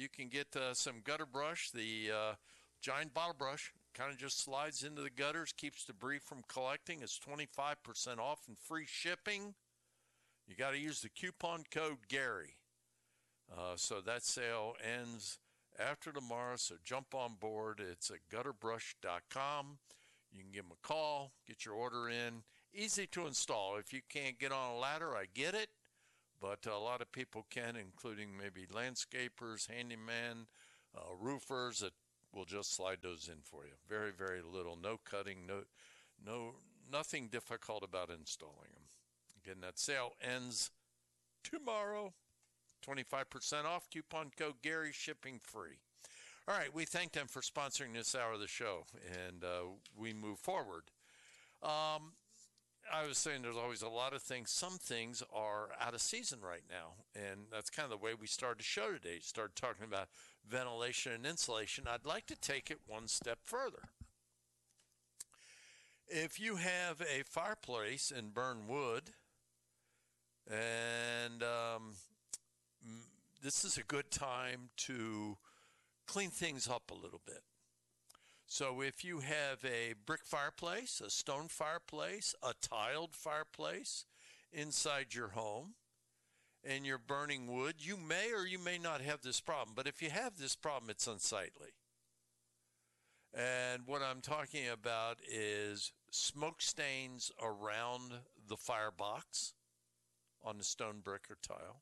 you can get some gutter brush. The giant bottle brush kind of just slides into the gutters, keeps debris from collecting. It's 25% off and free shipping. You got to use the coupon code Gary. So that sale ends after tomorrow, so jump on board. It's at gutterbrush.com. You can give them a call, get your order in. Easy to install. If you can't get on a ladder, I get it. But a lot of people can, including maybe landscapers, handyman, roofers that will just slide those in for you. Very, very little. No cutting, nothing difficult about installing them. Again, that sale ends tomorrow. 25% off, coupon code Gary, shipping free. All right, we thank them for sponsoring this hour of the show, and we move forward. I was saying there's always a lot of things. Some things are out of season right now, and that's kind of the way we started the show today. Started talking about ventilation and insulation. I'd like to take it one step further. If you have a fireplace and burn wood, and this is a good time to clean things up a little bit. So if you have a brick fireplace, a stone fireplace, a tiled fireplace inside your home, and you're burning wood, you may or you may not have this problem. But if you have this problem, it's unsightly. And what I'm talking about is smoke stains around the firebox on the stone, brick, or tile.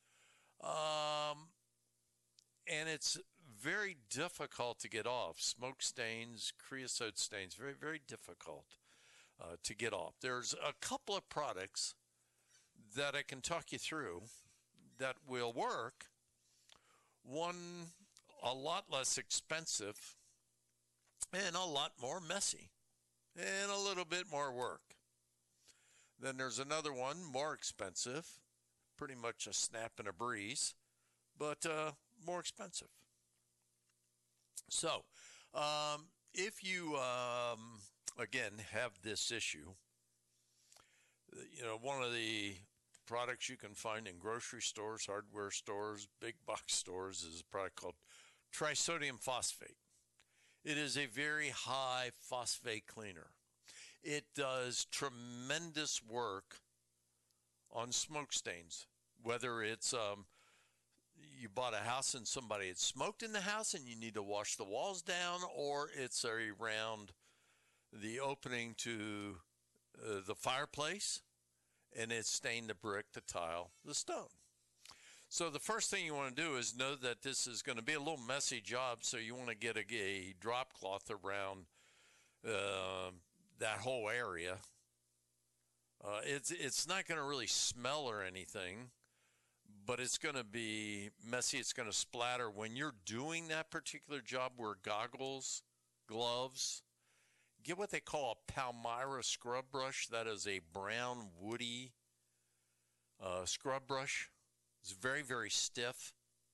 And it's very difficult to get off. Smoke stains, creosote stains, very, very difficult to get off. There's a couple of products that I can talk you through that will work. One, a lot less expensive and a lot more messy and a little bit more work. Then there's another one, more expensive, pretty much a snap and a breeze, but more expensive. So, if you, again, have this issue, one of the products you can find in grocery stores, hardware stores, big box stores is a product called trisodium phosphate. It is a very high phosphate cleaner. It does tremendous work on smoke stains, whether it's you bought a house and somebody had smoked in the house and you need to wash the walls down, or it's around the opening to the fireplace and it's stained the brick, the tile, the stone. So the first thing you want to do is know that this is going to be a little messy job, so you want to get a drop cloth around that whole area. It's not going to really smell or anything, but it's going to be messy. It's going to splatter. When you're doing that particular job, wear goggles, gloves. Get what they call a Palmyra scrub brush. That is a brown, woody scrub brush. It's very, very stiff.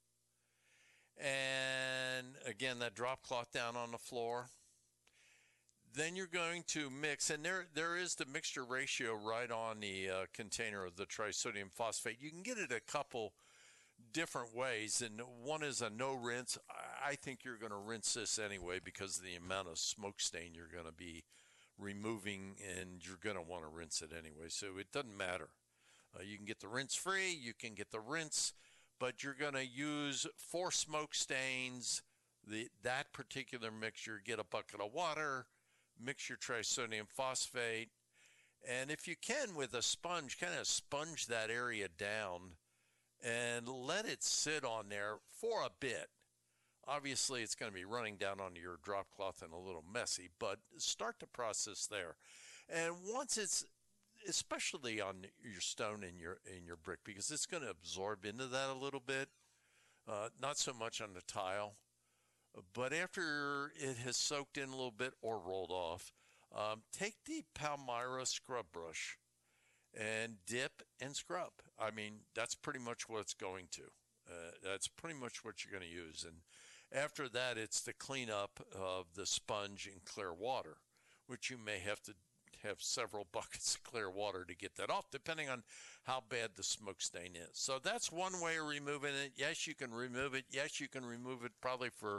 And again, that drop cloth down on the floor. Then you're going to mix, and there is the mixture ratio right on the container of the trisodium phosphate. You can get it a couple different ways, and one is a no rinse. I think you're going to rinse this anyway because of the amount of smoke stain you're going to be removing, and you're going to want to rinse it anyway, so it doesn't matter. You can get the rinse free, you can get the rinse, but you're going to use for smoke stains, that particular mixture. Get a bucket of water, mix your trisodium phosphate, and if you can, with a sponge, kind of sponge that area down and let it sit on there for a bit. Obviously, it's going to be running down onto your drop cloth and a little messy, but start the process there. And once it's, especially on your stone and your brick, because it's going to absorb into that a little bit, not so much on the tile. But after it has soaked in a little bit or rolled off, take the Palmyra scrub brush and dip and scrub. I mean, that's pretty much what it's going to. That's pretty much what you're going to use. And after that, it's the cleanup of the sponge in clear water, which you may have to have several buckets of clear water to get that off, depending on how bad the smoke stain is. So that's one way of removing it. Yes, you can remove it. Yes, you can remove it probably for,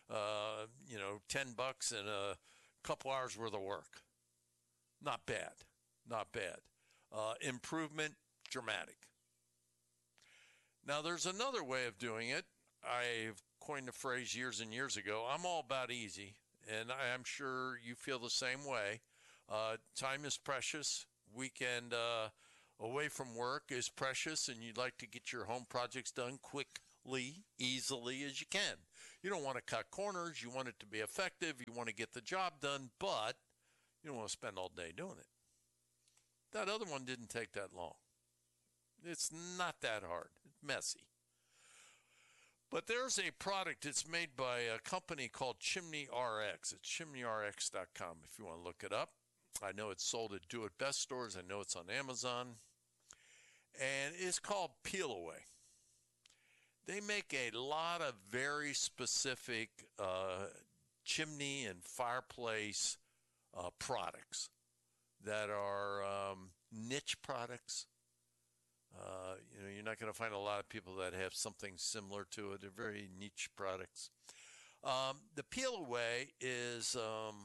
$10 and a couple hours worth of work. Not bad. Not bad. Improvement, dramatic. Now, there's another way of doing it. I've coined the phrase years and years ago. I'm all about easy, and I'm sure you feel the same way. Time is precious. Weekend away from work is precious, and you'd like to get your home projects done quickly, easily as you can. You don't want to cut corners. You want it to be effective. You want to get the job done, but you don't want to spend all day doing it. That other one didn't take that long. It's not that hard. It's messy. But there's a product that's made by a company called Chimney RX. It's chimneyrx.com if you want to look it up. I know it's sold at Do It Best stores. I know it's on Amazon. And it's called Peel Away. They make a lot of very specific chimney and fireplace products that are niche products. You're not going to find a lot of people that have something similar to it. They're very niche products. The Peel Away is,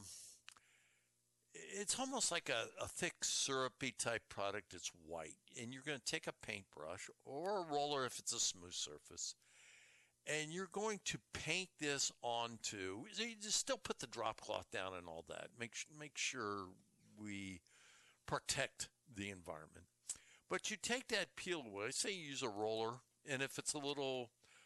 it's almost like a thick syrupy type product. It's white. And you're going to take a paintbrush or a roller if it's a smooth surface. And you're going to paint this onto, you just still put the drop cloth down and all that. Make sure we protect the environment. But you take that peel away, say you use a roller, and if it's a little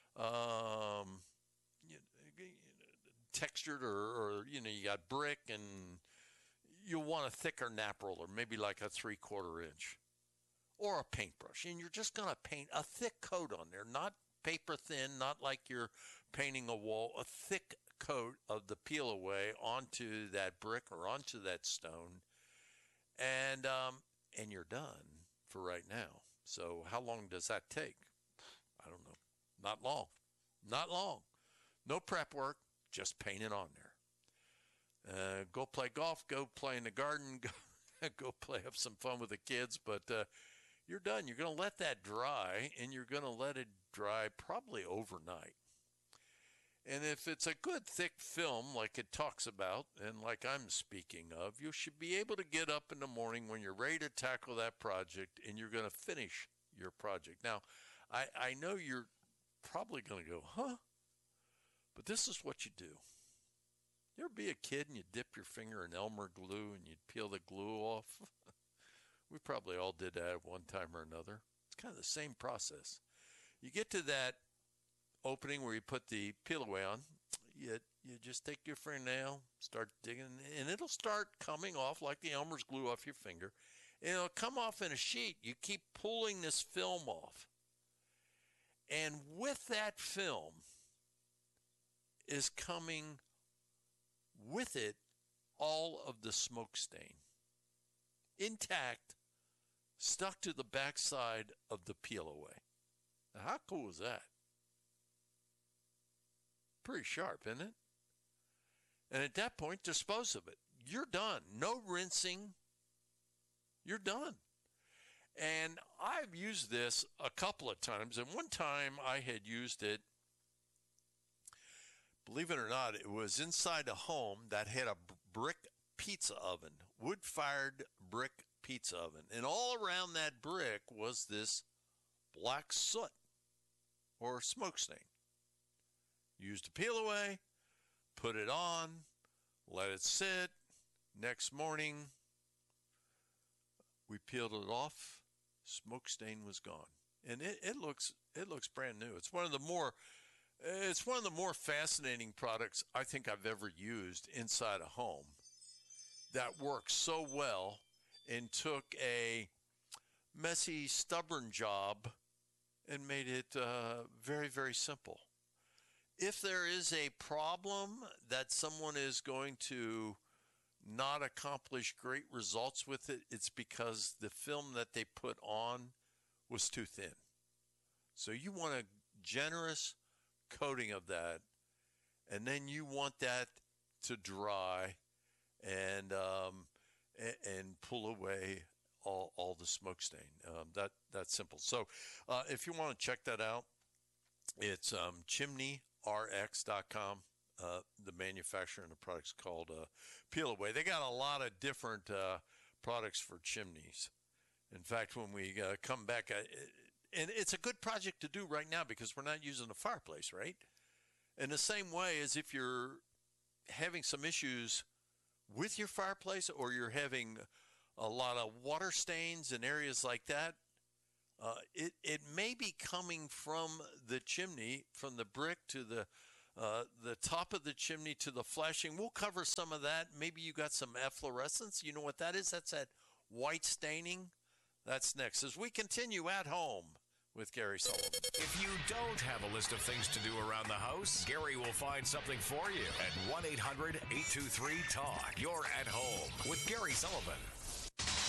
textured or you got brick, and you'll want a thicker nap roller, maybe like a 3/4 inch, or a paintbrush. And you're just going to paint a thick coat on there, not paper thin, not like you're painting a wall, a thick coat of the peel away onto that brick or onto that stone. And you're done for right now. So how long does that take? I don't know. Not long. Not long. No prep work, just paint it on there. Go play golf, go play in the garden, go play, have some fun with the kids, but you're done. You're going to let that dry, and you're going to let it dry probably overnight. And if it's a good thick film like it talks about and like I'm speaking of, you should be able to get up in the morning when you're ready to tackle that project and you're going to finish your project. Now, I know you're probably going to go, huh? But this is what you do. You ever be a kid and you dip your finger in Elmer glue and you'd peel the glue off? We probably all did that at one time or another. It's kind of the same process. You get to that opening where you put the peel away on, you just take your fingernail, start digging, and it'll start coming off like the Elmer's glue off your finger. And it'll come off in a sheet. You keep pulling this film off. And with that film is coming with it all of the smoke stain, intact, stuck to the backside of the peel away. Now, how cool is that? Pretty sharp, isn't it? And at that point, dispose of it. You're done. No rinsing. You're done. And I've used this a couple of times. And one time I had used it, believe it or not, it was inside a home that had a brick pizza oven, wood-fired brick pizza oven. And all around that brick was this black soot or smoke stain. Used a peel away, put it on, let it sit. Next morning, we peeled it off. Smoke stain was gone, and it looks brand new. It's one of the more fascinating products I think I've ever used inside a home that works so well and took a messy, stubborn job and made it very, very simple. If there is a problem that someone is going to not accomplish great results with it, it's because the film that they put on was too thin. So you want a generous coating of that, and then you want that to dry, and and pull away all the smoke stain. That's simple. So if you want to check that out, it's chimneyrx.com. The manufacturer and the product's called Peel Away. They got a lot of different products for chimneys. In fact, when we come back, and it's a good project to do right now because we're not using a fireplace, right? In the same way as if you're having some issues with your fireplace, or you're having a lot of water stains in areas like that, it may be coming from the chimney, from the brick to the top of the chimney to the flashing. We'll cover some of that. Maybe you got some efflorescence. You know what that is? That's that white staining. That's next as we continue At Home with Gary Sullivan. If you don't have a list of things to do around the house, Gary will find something for you at 1-800-823-TALK. You're at home with Gary Sullivan.